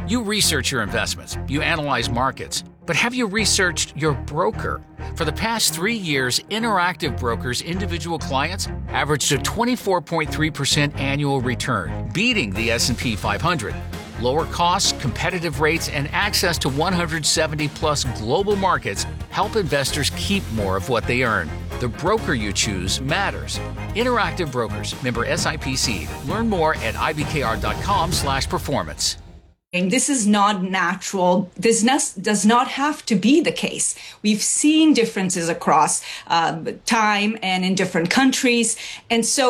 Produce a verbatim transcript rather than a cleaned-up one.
You research your investments, you analyze markets, but have you researched your broker? For the past three years, Interactive Brokers' individual clients averaged a twenty-four point three percent annual return, beating the S and P five hundred. Lower costs, competitive rates, and access to one hundred seventy plus global markets help investors keep more of what they earn. The broker you choose matters. Interactive Brokers, member S I P C. Learn more at I B K R dot com slash performance. This is not natural. This does not have to be the case. We've seen differences across uh, time and in different countries. And so